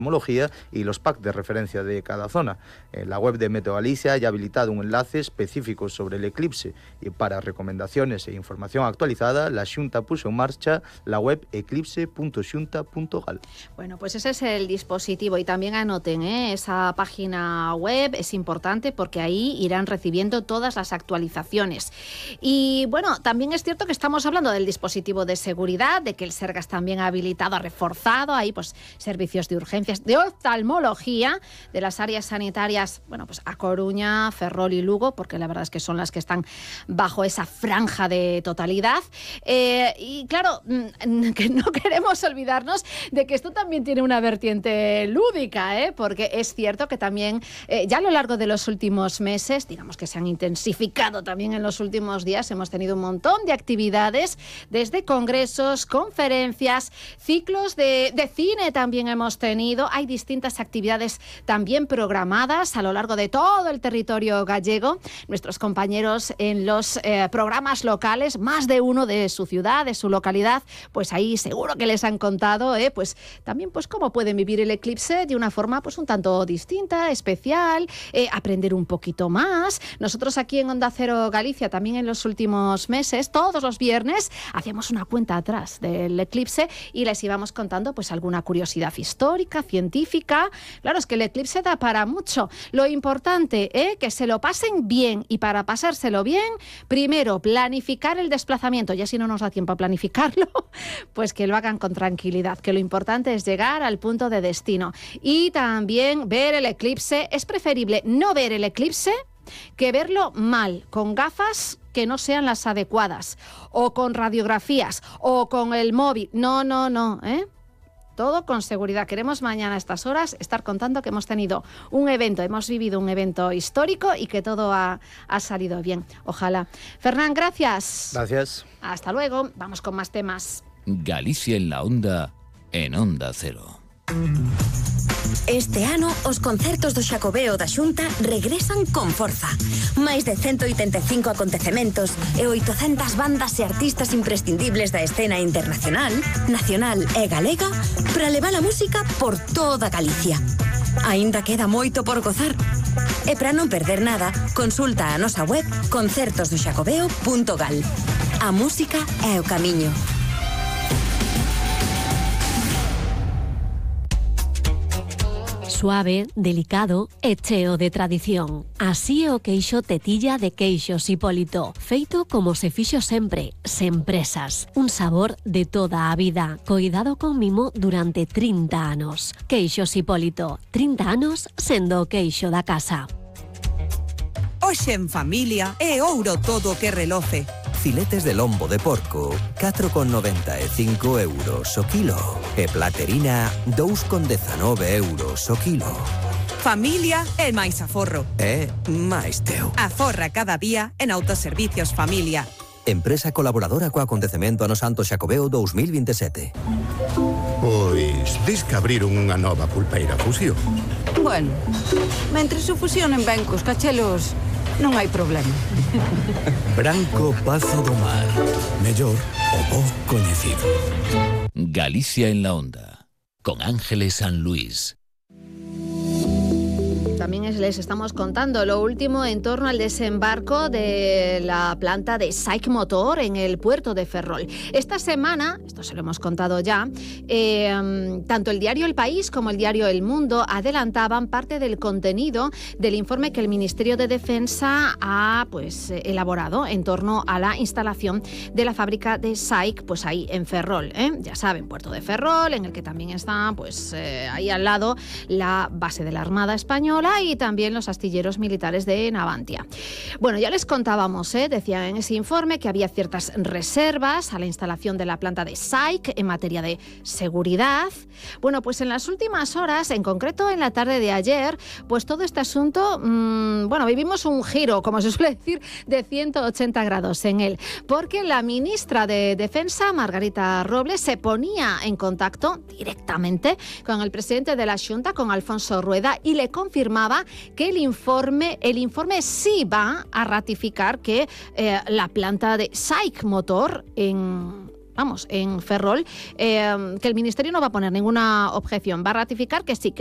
y los packs de referencia de cada zona. En la web de Meteo Galicia hay habilitado un enlace específico sobre el eclipse y para recomendaciones e información actualizada, la Xunta puso en marcha la web eclipse.xunta.gal. Bueno, pues ese es el dispositivo y también anoten esa página web, es importante porque ahí irán recibiendo todas las actualizaciones. Y bueno, también es cierto que estamos hablando del dispositivo de seguridad, de que el Sergas también ha habilitado, ha reforzado ahí pues servicios de urgencia, de oftalmología de las áreas sanitarias, bueno, pues a Coruña, Ferrol y Lugo, porque la verdad es que son las que están bajo esa franja de totalidad. Y claro, que no queremos olvidarnos de que esto también tiene una vertiente lúdica, porque es cierto que también ya a lo largo de los últimos meses, digamos que se han intensificado también en los últimos días, hemos tenido un montón de actividades, desde congresos, conferencias, ciclos de cine también hemos tenido. Hay distintas actividades también programadas a lo largo de todo el territorio gallego. Nuestros compañeros en los programas locales, más de uno de su ciudad, de su localidad, pues ahí seguro que les han contado, pues también pues cómo pueden vivir el eclipse de una forma pues un tanto distinta, especial, aprender un poquito más. Nosotros aquí en Onda Cero Galicia también en los últimos meses, todos los viernes, hacíamos una cuenta atrás del eclipse y les íbamos contando pues alguna curiosidad histórica, científica. Claro, es que el eclipse da para mucho. Lo importante es que se lo pasen bien y para pasárselo bien, primero planificar el desplazamiento. Ya si no nos da tiempo a planificarlo, pues que lo hagan con tranquilidad, que lo importante es llegar al punto de destino. Y también ver el eclipse. Es preferible no ver el eclipse que verlo mal, con gafas que no sean las adecuadas, o con radiografías, o con el móvil. No, todo con seguridad. Queremos mañana a estas horas estar contando que hemos tenido un evento, hemos vivido un evento histórico y que todo ha salido bien. Ojalá. Fernán, gracias. Gracias. Hasta luego. Vamos con más temas. Galicia en la onda, en Onda Cero. Este ano, os concertos do Xacobeo da Xunta regresan con forza. Máis de 185 acontecementos e 800 bandas e artistas imprescindibles da escena internacional, nacional e galega para levar a música por toda Galicia. Aínda queda moito por gozar. E para non perder nada, consulta a nosa web concertosdoxacobeo.gal. A música é o camiño. Suave, delicado e cheo de tradición. Así é o queixo tetilla de Queixos Hipólito, feito como se fixo sempre, sen presas. Un sabor de toda a vida, coidado con mimo durante 30 anos. Queixos Hipólito, 30 anos sendo o queixo da casa. Hoxe en familia é ouro todo o que reloce. Filetes de lombo de porco, 4,95 euros o kilo. E platerina, 2,19 euros o kilo. Familia é máis aforro. É máis teu. Aforra cada día en Autoservicios Familia. Empresa colaboradora co acontecemento Ano Santo Xacobeo 2027. Pois, dis que abriron unha nova pulpeira fusión. Bueno, mentre se fusionen ben cos cachelos, non hai problema. Branco Pazo do Mar. Mellor o bo coñecido. Galicia en la onda. Con Ángeles San Luis. También les estamos contando lo último en torno al desembarco de la planta de SAIC Motor en el puerto de Ferrol. Esta semana, esto se lo hemos contado ya, tanto el diario El País como el diario El Mundo adelantaban parte del contenido del informe que el Ministerio de Defensa ha elaborado en torno a la instalación de la fábrica de SAIC, pues ahí en Ferrol, ya saben, puerto de Ferrol, en el que también está ahí al lado la base de la Armada Española y también los astilleros militares de Navantia. Bueno, ya les contábamos, decía en ese informe que había ciertas reservas a la instalación de la planta de SAIC en materia de seguridad. Bueno, pues en las últimas horas, en concreto en la tarde de ayer, pues todo este asunto, vivimos un giro, como se suele decir, de 180 grados en él, porque la ministra de Defensa, Margarita Robles, se ponía en contacto directamente con el presidente de la Xunta, con Alfonso Rueda, y le confirmaba que el informe sí va a ratificar que la planta de SAIC Motor en vamos, en Ferrol, que el Ministerio no va a poner ninguna objeción, va a ratificar que sí, que